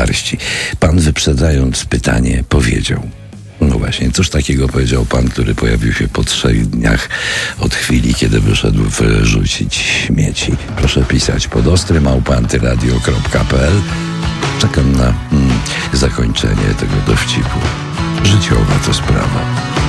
garści. Pan, wyprzedzając pytanie, powiedział: no właśnie, cóż takiego powiedział pan, który pojawił się po 3 dniach od chwili, kiedy wyszedł wyrzucić śmieci? Proszę pisać pod ostry@antyradio.pl. Czekam na zakończenie tego dowcipu. Życiowa to sprawa.